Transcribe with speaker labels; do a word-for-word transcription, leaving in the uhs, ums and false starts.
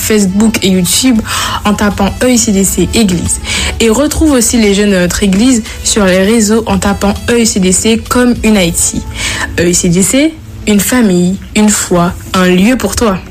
Speaker 1: Facebook et YouTube en tapant E I C D C Église. Et retrouve aussi les jeunes de notre Église sur les réseaux en tapant E I C D C comme une Haïti. E I C D C, une famille, une foi, un lieu pour toi.